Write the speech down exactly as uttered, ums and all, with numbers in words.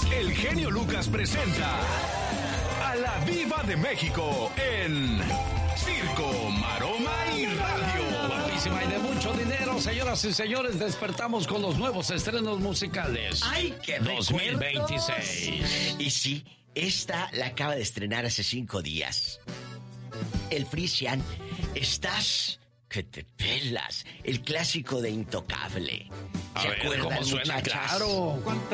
el genio Lucas presenta a la Diva de México en Circo, Maroma y Radio. Guapísima y de mucho dinero, señoras y señores, despertamos con los nuevos estrenos musicales. ¡Ay, qué dos mil veintiséis! Y sí, esta la acaba de estrenar hace cinco días. El Frisian, Estás que te pelas, el clásico de Intocable. A ver, ¿cómo suena? Claro.